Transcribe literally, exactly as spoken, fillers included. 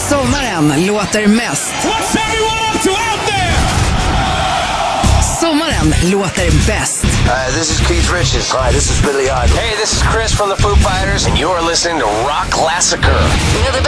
Sommaren låter mest. What's everyone up to out there? Sommaren låter bäst. Hi, this is Keith Richards. Hi, this is Billy Idol. Hey, this is Chris from the Foo Fighters, and you're listening to Rock Classicer. Med det